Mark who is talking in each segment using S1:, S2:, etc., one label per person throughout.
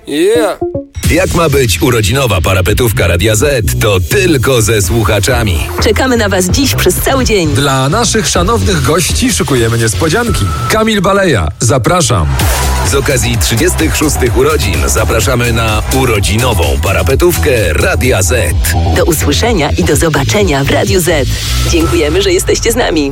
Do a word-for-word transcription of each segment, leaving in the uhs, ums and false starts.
S1: Yeah!
S2: Jak ma być urodzinowa parapetówka Radia Z, to tylko ze słuchaczami.
S3: Czekamy na Was dziś przez cały dzień.
S1: Dla naszych szanownych gości szykujemy niespodzianki. Kamil Baleja, zapraszam.
S2: Z okazji trzydziestych szóstych urodzin zapraszamy na urodzinową parapetówkę Radia Z.
S3: Do usłyszenia i do zobaczenia w Radiu Z. Dziękujemy, że jesteście z nami.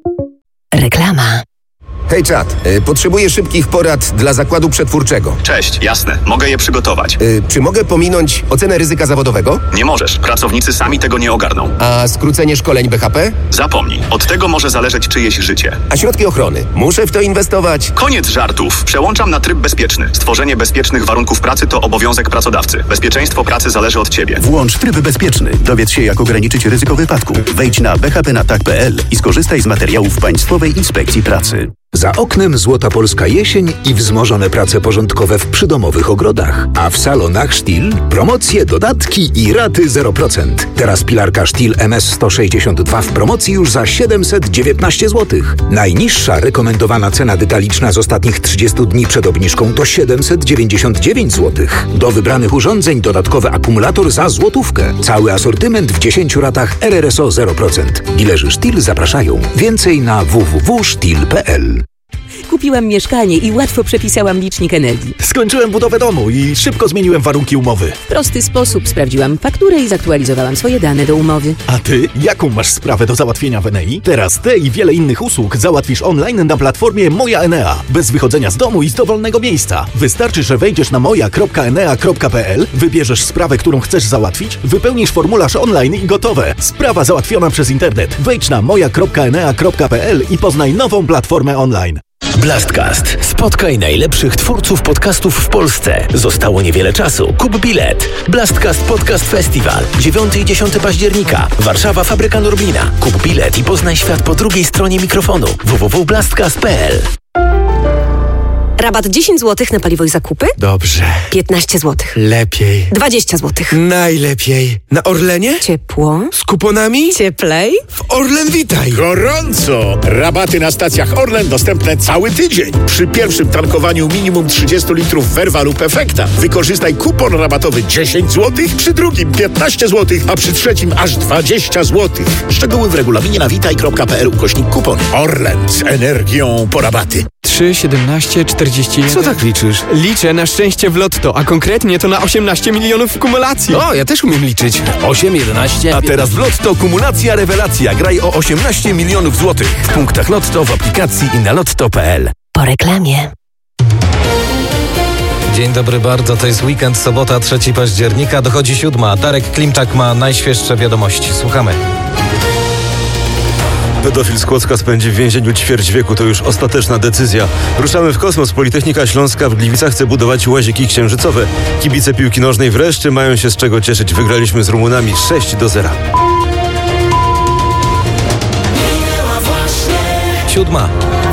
S3: Reklama.
S4: Hej czat, y, potrzebuję szybkich porad dla zakładu przetwórczego.
S5: Cześć, jasne, mogę je przygotować.
S4: Y, czy mogę pominąć ocenę ryzyka zawodowego?
S5: Nie możesz, pracownicy sami tego nie ogarną.
S4: A skrócenie szkoleń B H P?
S5: Zapomnij, od tego może zależeć czyjeś życie.
S4: A środki ochrony? Muszę w to inwestować?
S5: Koniec żartów, przełączam na tryb bezpieczny. Stworzenie bezpiecznych warunków pracy to obowiązek pracodawcy. Bezpieczeństwo pracy zależy od ciebie.
S6: Włącz tryb bezpieczny. Dowiedz się, jak ograniczyć ryzyko wypadku. Wejdź na b h p na tak kropka p l i skorzystaj z materiałów Państwowej Inspekcji Pracy.
S7: Za oknem złota polska jesień i wzmożone prace porządkowe w przydomowych ogrodach. A w salonach Stihl promocje, dodatki i raty zero procent. Teraz pilarka Stihl M S sto sześćdziesiąt dwa w promocji już za siedemset dziewiętnaście złotych. Najniższa rekomendowana cena detaliczna z ostatnich trzydziestu dni przed obniżką to siedemset dziewięćdziesiąt dziewięć złotych. Do wybranych urządzeń dodatkowy akumulator za złotówkę. Cały asortyment w dziesięciu ratach R R S O zero procent. Dilerzy Stihl zapraszają. Więcej na w w w kropka stihl kropka p l.
S3: Kupiłam mieszkanie i łatwo przepisałam licznik energii.
S8: Skończyłem budowę domu i szybko zmieniłem warunki umowy.
S3: W prosty sposób sprawdziłam fakturę i zaktualizowałam swoje dane do umowy.
S8: A ty, jaką masz sprawę do załatwienia w Enei? Teraz te i wiele innych usług załatwisz online na platformie Moja Enea. Bez wychodzenia z domu i z dowolnego miejsca. Wystarczy, że wejdziesz na moja kropka enea kropka p l, wybierzesz sprawę, którą chcesz załatwić, wypełnisz formularz online i gotowe. Sprawa załatwiona przez internet. Wejdź na moja kropka enea kropka p l i poznaj nową platformę online.
S2: Blastcast. Spotkaj najlepszych twórców podcastów w Polsce. Zostało niewiele czasu. Kup bilet. Blastcast Podcast Festival. dziewiątego i dziesiątego października. Warszawa, Fabryka Norblina. Kup bilet i poznaj świat po drugiej stronie mikrofonu. w w w kropka blastcast kropka p l.
S9: Rabat dziesięć złotych na paliwo i zakupy?
S10: Dobrze.
S9: piętnaście złotych.
S10: Lepiej.
S9: dwadzieścia złotych.
S10: Najlepiej. Na Orlenie?
S9: Ciepło.
S10: Z kuponami?
S9: Cieplej.
S10: W Orlen Witaj.
S11: Gorąco! Rabaty na stacjach Orlen dostępne cały tydzień. Przy pierwszym tankowaniu minimum trzydzieści litrów Verva lub Efekta wykorzystaj kupon rabatowy dziesięć złotych, przy drugim piętnaście złotych, a przy trzecim aż dwadzieścia złotych. Szczegóły w regulaminie na witaj kropka p l ukośnik kupon. Orlen z energią po rabaty.
S10: trzy, siedemnaście, czterdzieści jeden.
S11: Co tak liczysz?
S10: Liczę na szczęście w lotto, a konkretnie to na osiemnaście milionów w kumulacji.
S11: O, ja też umiem liczyć.
S2: osiem, jedenaście.
S11: A teraz w Lotto kumulacja rewelacja. Graj o osiemnaście milionów złotych. W punktach Lotto, w aplikacji i na lotto kropka p l.
S3: Po reklamie.
S12: Dzień dobry bardzo, to jest weekend, sobota, trzeciego października, dochodzi siódma. Darek Klimczak ma najświeższe wiadomości. Słuchamy.
S13: Pedofil z Kłodzka spędzi w więzieniu ćwierć wieku. To już ostateczna decyzja. Ruszamy w kosmos. Politechnika Śląska w Gliwicach chce budować łaziki księżycowe. Kibice piłki nożnej wreszcie mają się z czego cieszyć. Wygraliśmy z Rumunami sześć do zera.
S12: Siódma.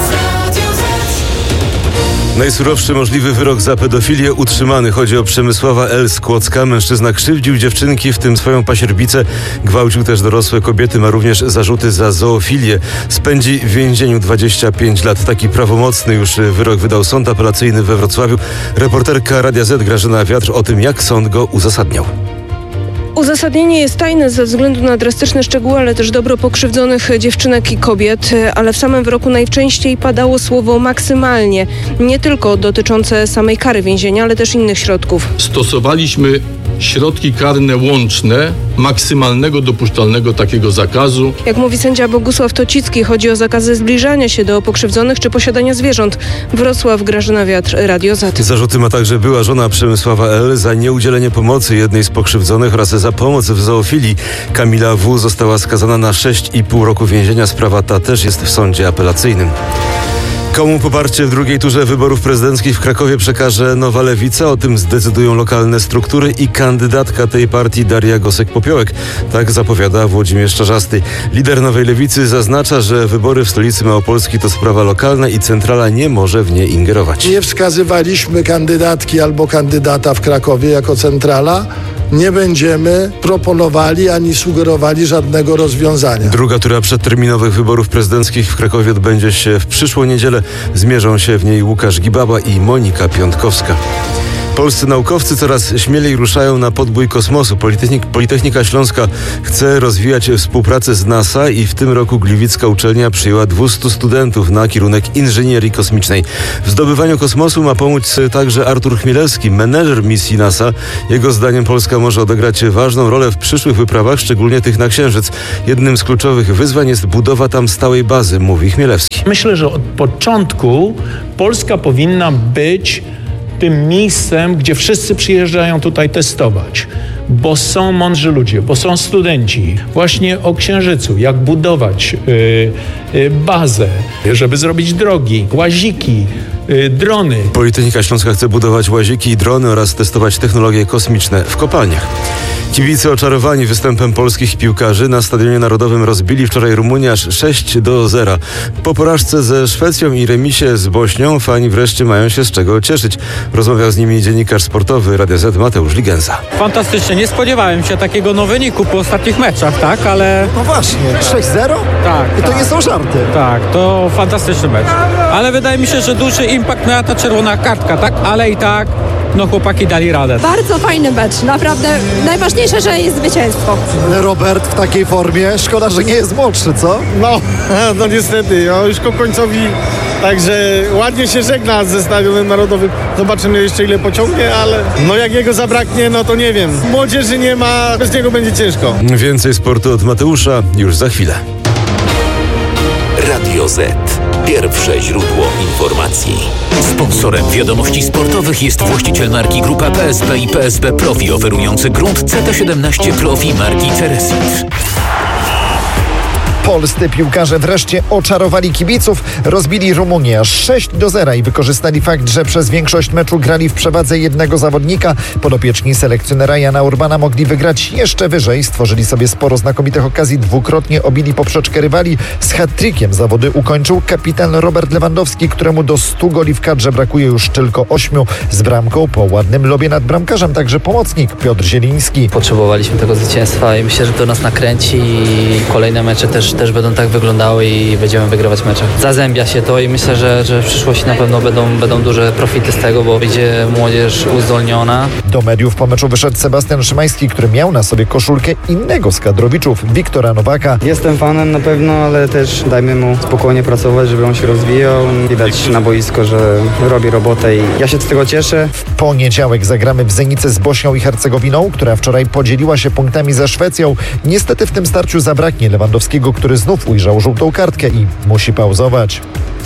S13: Najsurowszy możliwy wyrok za pedofilię utrzymany. Chodzi o Przemysława L. z Kłodzka. Mężczyzna krzywdził dziewczynki, w tym swoją pasierbicę. Gwałcił też dorosłe kobiety. Ma również zarzuty za zoofilię. Spędzi w więzieniu dwadzieścia pięć lat. Taki prawomocny już wyrok wydał sąd apelacyjny we Wrocławiu. Reporterka Radia Z Grażyna Wiatr o tym, jak sąd go uzasadniał.
S14: Uzasadnienie jest tajne ze względu na drastyczne szczegóły, ale też dobro pokrzywdzonych dziewczynek i kobiet, ale w samym wyroku najczęściej padało słowo maksymalnie, nie tylko dotyczące samej kary więzienia, ale też innych środków.
S15: Stosowaliśmy środki karne łączne maksymalnego dopuszczalnego takiego zakazu.
S14: Jak mówi sędzia Bogusław Tocicki, chodzi o zakazy zbliżania się do pokrzywdzonych czy posiadania zwierząt. Wrocław, Grażyna Wiatr, Radio Z.
S13: Zarzuty ma także była żona Przemysława L. za nieudzielenie pomocy jednej z pokrzywdzonych oraz za pomoc w zoofilii. Kamila W. została skazana na sześć i pół roku więzienia. Sprawa ta też jest w sądzie apelacyjnym. Komu poparcie w drugiej turze wyborów prezydenckich w Krakowie przekaże Nowa Lewica? O tym zdecydują lokalne struktury i kandydatka tej partii Daria Gosek-Popiołek. Tak zapowiada Włodzimierz Czarzasty. Lider Nowej Lewicy zaznacza, że wybory w stolicy Małopolski to sprawa lokalna i centrala nie może w nie ingerować.
S16: Nie wskazywaliśmy kandydatki albo kandydata w Krakowie jako centrala. Nie będziemy proponowali ani sugerowali żadnego rozwiązania.
S13: Druga tura przedterminowych wyborów prezydenckich w Krakowie odbędzie się w przyszłą niedzielę. Zmierzą się w niej Łukasz Gibaba i Monika Piątkowska. Polscy naukowcy coraz śmielej ruszają na podbój kosmosu. Politechnik, Politechnika Śląska chce rozwijać współpracę z NASA i w tym roku gliwicka uczelnia przyjęła dwieście studentów na kierunek inżynierii kosmicznej. W zdobywaniu kosmosu ma pomóc także Artur Chmielewski, menedżer misji NASA. Jego zdaniem Polska może odegrać ważną rolę w przyszłych wyprawach, szczególnie tych na Księżyc. Jednym z kluczowych wyzwań jest budowa tam stałej bazy, mówi Chmielewski.
S17: Myślę, że od początku Polska powinna być tym miejscem, gdzie wszyscy przyjeżdżają tutaj testować, bo są mądrzy ludzie, bo są studenci właśnie o Księżycu, jak budować yy, yy, bazę, żeby zrobić drogi, łaziki, yy, drony.
S13: Politechnika Śląska chce budować łaziki i drony oraz testować technologie kosmiczne w kopalniach. Kibice oczarowani występem polskich piłkarzy na Stadionie Narodowym rozbili wczoraj Rumunię aż sześć do zera. Po porażce ze Szwecją i remisie z Bośnią fani wreszcie mają się z czego cieszyć. Rozmawiał z nimi dziennikarz sportowy Radia Z Mateusz Ligenza.
S18: Fantastycznie, nie spodziewałem się takiego no wyniku po ostatnich meczach, tak, ale...
S19: No właśnie, sześć zero?
S18: Tak.
S19: I to
S18: tak.
S19: nie są żarty.
S18: Tak, to fantastyczny mecz. Ale wydaje mi się, że duży impact miała ta czerwona kartka, tak, ale i tak no chłopaki dali radę.
S20: Bardzo fajny mecz, naprawdę najważniejsze, że jest zwycięstwo.
S19: Robert w takiej formie, szkoda, że nie jest młodszy, co?
S21: No, no niestety, no już ku końcowi, także ładnie się żegna ze Stadionem Narodowym. Zobaczymy jeszcze ile pociągnie, ale no jak jego zabraknie, no to nie wiem. Młodzieży nie ma, bez niego będzie ciężko.
S13: Więcej sportu od Mateusza już za chwilę.
S2: Radio Z. Pierwsze źródło informacji. Sponsorem wiadomości sportowych jest właściciel marki Grupa P S B i P S B Profi, oferujący grunt C T siedemnaście Profi marki Ceresit.
S19: Polscy piłkarze wreszcie oczarowali kibiców, rozbili Rumunię aż sześć do zera i wykorzystali fakt, że przez większość meczu grali w przewadze jednego zawodnika. Podopieczni selekcjonera Jana Urbana mogli wygrać jeszcze wyżej. Stworzyli sobie sporo znakomitych okazji, dwukrotnie obili poprzeczkę rywali. Z hat-trickiem zawody ukończył kapitan Robert Lewandowski, któremu do stu goli w kadrze brakuje już tylko ośmiu. Z bramką po ładnym lobie nad bramkarzem także pomocnik Piotr Zieliński.
S22: Potrzebowaliśmy tego zwycięstwa i myślę, że to nas nakręci i kolejne mecze też też będą tak wyglądały i będziemy wygrywać mecze. Zazębia się to i myślę, że, że w przyszłości na pewno będą, będą duże profity z tego, bo będzie młodzież uzdolniona.
S19: Do mediów po meczu wyszedł Sebastian Szymański, który miał na sobie koszulkę innego z kadrowiczów, Wiktora Nowaka.
S23: Jestem fanem na pewno, ale też dajmy mu spokojnie pracować, żeby on się rozwijał. Widać na boisko, że robi robotę i ja się z tego cieszę.
S19: W poniedziałek zagramy w Zenicy z Bośnią i Hercegowiną, która wczoraj podzieliła się punktami ze Szwecją. Niestety w tym starciu zabraknie Lewandowskiego, który znów ujrzał żółtą kartkę i musi pauzować.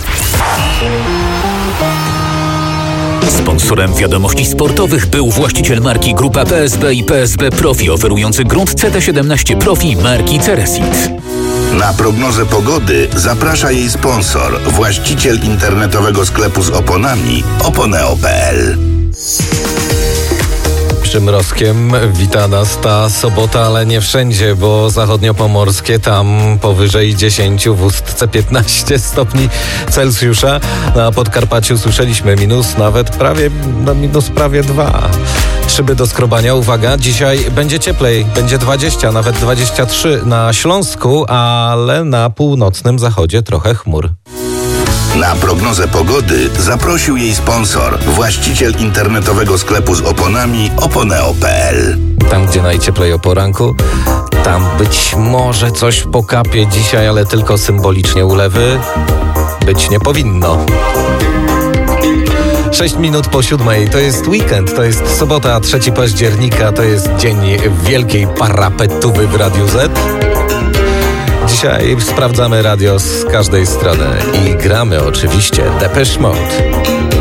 S2: Sponsorem wiadomości sportowych był właściciel marki Grupa P S B i P S B Profi, oferujący grunt C T siedemnaście Profi marki Ceresit.
S24: Na prognozę pogody zaprasza jej sponsor, właściciel internetowego sklepu z oponami oponeo kropka p l.
S12: Przymrozkiem wita nas ta sobota, ale nie wszędzie, bo zachodniopomorskie tam powyżej dziesięć, w Ustce piętnaście stopni Celsjusza. Na Podkarpaciu słyszeliśmy minus nawet prawie, no minus prawie dwa. Szyby do skrobania, uwaga, dzisiaj będzie cieplej, będzie dwadzieścia, nawet dwadzieścia trzy na Śląsku, ale na północnym zachodzie trochę chmur.
S24: Na prognozę pogody zaprosił jej sponsor, właściciel internetowego sklepu z oponami oponeo kropka p l.
S12: Tam, gdzie najcieplej o poranku, tam być może coś pokapie dzisiaj, ale tylko symbolicznie. Ulewy być nie powinno. Sześć minut po siódmej, to jest weekend, to jest sobota, trzeciego października, to jest dzień wielkiej parapetówy w Radiu Z. Dzisiaj sprawdzamy radio z każdej strony i gramy oczywiście Depeche Mode.